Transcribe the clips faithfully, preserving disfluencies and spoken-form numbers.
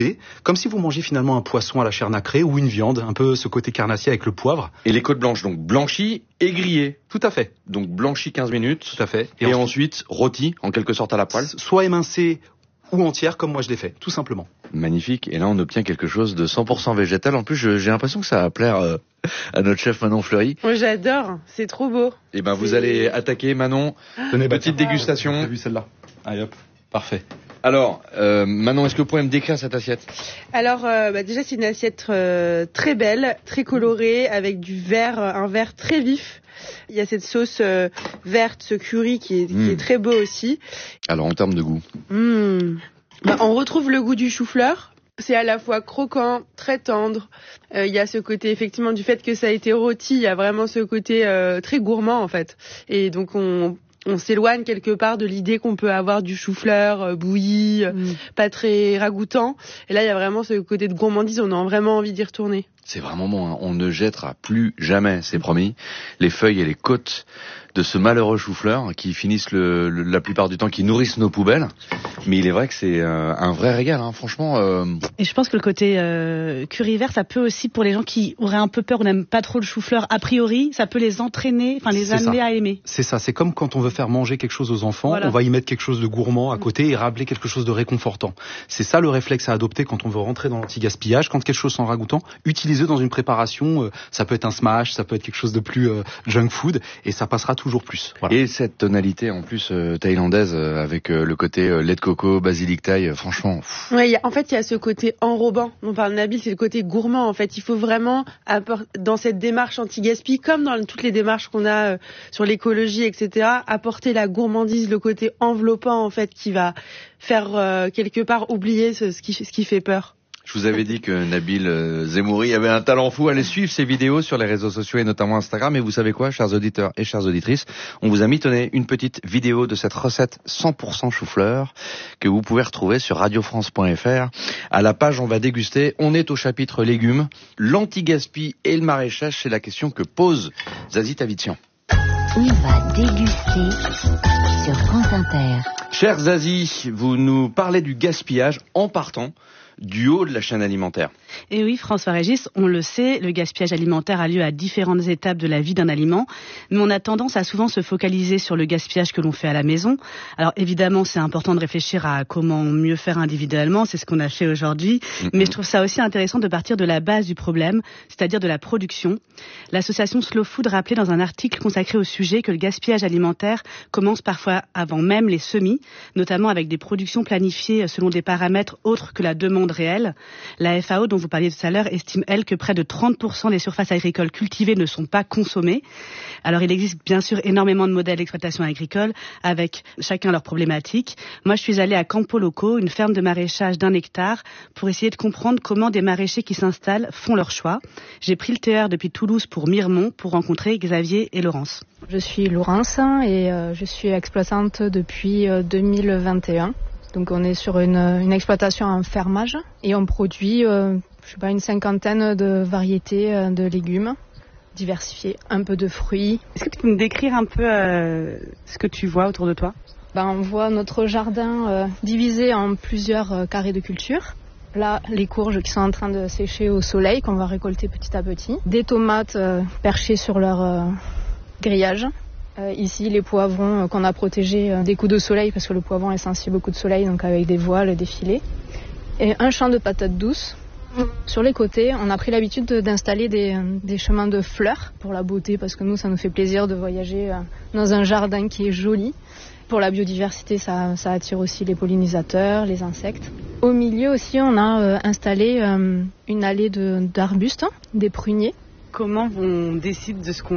comme si vous mangez finalement un poisson à la chair nacrée ou une viande, un peu ce côté carnassier avec le poivre. Et les côtes blanches, donc blanchies et grillées. Tout à fait. Donc blanchies quinze minutes. Tout à fait. Et, et ensuite, ensuite rôties, en quelque sorte à la poêle. Soit émincées ou entières, comme moi je l'ai fait, tout simplement. Magnifique. Et là, on obtient quelque chose de cent pour cent végétal. En plus, je, j'ai l'impression que ça va plaire euh, à notre chef Manon Fleury. Moi, j'adore. C'est trop beau. Et ben, c'est... vous allez attaquer, Manon. Tenez, petite bah, dégustation. J'ai vu celle-là. Allez hop. Parfait. Alors, euh, Manon, est-ce que vous pourriez me décrire cette assiette ? Alors, euh, bah déjà, c'est une assiette euh, très belle, très colorée, avec du vert, un vert très vif. Il y a cette sauce euh, verte, ce curry qui est, mmh. qui est très beau aussi. Alors, en termes de goût mmh. bah, on retrouve le goût du chou-fleur. C'est à la fois croquant, très tendre. Euh, il y a ce côté, effectivement, du fait que ça a été rôti, il y a vraiment ce côté euh, très gourmand, en fait. Et donc, on... on s'éloigne quelque part de l'idée qu'on peut avoir du chou-fleur euh, bouilli, euh, mmh. pas très ragoûtant. Et là, il y a vraiment ce côté de gourmandise, on a vraiment envie d'y retourner. C'est vraiment bon, hein. On ne jettera plus jamais, c'est promis, les feuilles et les côtes de ce malheureux chou-fleur qui finissent le, le, la plupart du temps, qui nourrissent nos poubelles. Mais il est vrai que c'est euh, un vrai régal, hein, franchement. Euh... Et je pense que le côté euh, curry vert, ça peut aussi, pour les gens qui auraient un peu peur ou n'aiment pas trop le chou-fleur, a priori, ça peut les entraîner, enfin les c'est amener ça. à aimer. C'est ça, c'est comme quand on veut faire manger quelque chose aux enfants, voilà. On va y mettre quelque chose de gourmand à côté et râbler quelque chose de réconfortant. C'est ça le réflexe à adopter quand on veut rentrer dans l'anti-gaspillage, quand quelque chose sans ragoûtant, utiliser dans une préparation, euh, ça peut être un smash, ça peut être quelque chose de plus euh, junk food, et ça passera toujours plus. Voilà. Et cette tonalité en plus euh, thaïlandaise euh, avec euh, le côté euh, lait de coco, basilic thaï, euh, franchement. Ouais, y a, en fait, il y a ce côté enrobant dont parle Nabil, c'est le côté gourmand. En fait, il faut vraiment apport- dans cette démarche anti-gaspi, comme dans toutes les démarches qu'on a euh, sur l'écologie, et cetera, apporter la gourmandise, le côté enveloppant en fait, qui va faire euh, quelque part oublier ce, ce, qui, ce qui fait peur. Je vous avais dit que Nabil euh, Zemouri avait un talent fou. Allez suivre ses vidéos sur les réseaux sociaux et notamment Instagram. Et vous savez quoi, chers auditeurs et chères auditrices, on vous a mitonné une petite vidéo de cette recette cent pour cent chou-fleur que vous pouvez retrouver sur radio france point f r. À la page, on va déguster. On est au chapitre légumes. L'anti-gaspi et le maraîchage, c'est la question que pose Zazie Tavitian. On va déguster sur France Inter. Cher Zazie, vous nous parlez du gaspillage en partant du haut de la chaîne alimentaire. Et oui, François-Régis, on le sait, le gaspillage alimentaire a lieu à différentes étapes de la vie d'un aliment, mais on a tendance à souvent se focaliser sur le gaspillage que l'on fait à la maison. Alors évidemment, c'est important de réfléchir à comment mieux faire individuellement, c'est ce qu'on a fait aujourd'hui, mm-hmm. mais je trouve ça aussi intéressant de partir de la base du problème, c'est-à-dire de la production. L'association Slow Food rappelait dans un article consacré au sujet que le gaspillage alimentaire commence parfois avant même les semis, notamment avec des productions planifiées selon des paramètres autres que la demande réelle. La F A O, dont vous parliez tout à l'heure, estime, elle, que près de trente pour cent des surfaces agricoles cultivées ne sont pas consommées. Alors, il existe bien sûr énormément de modèles d'exploitation agricole, avec chacun leurs problématiques. Moi, je suis allée à Campo Loco, une ferme de maraîchage d'un hectare, pour essayer de comprendre comment des maraîchers qui s'installent font leur choix. J'ai pris le T E R depuis Toulouse pour Miremont, pour rencontrer Xavier et Laurence. Je suis Laurence et euh, je suis exploitante depuis euh, deux mille vingt et un. Donc on est sur une, une exploitation en fermage et on produit euh, je sais pas, une cinquantaine de variétés euh, de légumes diversifiés, un peu de fruits. Est-ce que tu peux me décrire un peu euh, ce que tu vois autour de toi ? Ben, on voit notre jardin euh, divisé en plusieurs euh, carrés de culture. Là, les courges qui sont en train de sécher au soleil, qu'on va récolter petit à petit. Des tomates euh, perchées sur leur euh, grillage. Euh, ici, les poivrons euh, qu'on a protégés euh, des coups de soleil, parce que le poivron est sensible aux coups de soleil, donc avec des voiles, des filets. Et un champ de patates douces. Sur les côtés, on a pris l'habitude de, d'installer des, des chemins de fleurs pour la beauté, parce que nous, ça nous fait plaisir de voyager euh, dans un jardin qui est joli. Pour la biodiversité, ça, ça attire aussi les pollinisateurs, les insectes. Au milieu aussi, on a euh, installé euh, une allée de, d'arbustes, des pruniers. Comment on décide de ce qu'on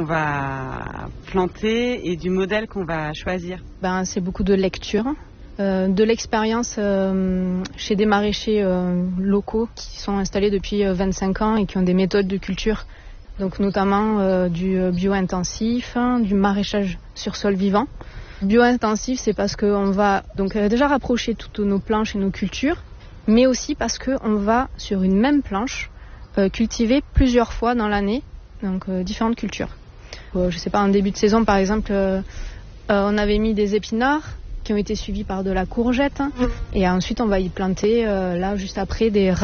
va planter et du modèle qu'on va choisir ? Ben, c'est beaucoup de lecture, euh, de l'expérience euh, chez des maraîchers euh, locaux qui sont installés depuis vingt-cinq ans et qui ont des méthodes de culture, donc notamment euh, du bio-intensif, hein, du maraîchage sur sol vivant. Bio-intensif, c'est parce qu'on va donc euh, déjà rapprocher toutes nos planches et nos cultures, mais aussi parce qu'on va sur une même planche Euh, cultiver plusieurs fois dans l'année, donc euh, différentes cultures. Euh, je sais pas, en début de saison, par exemple, euh, euh, on avait mis des épinards, qui ont été suivis par de la courgette. Et ensuite, on va y planter, euh, là, juste après, des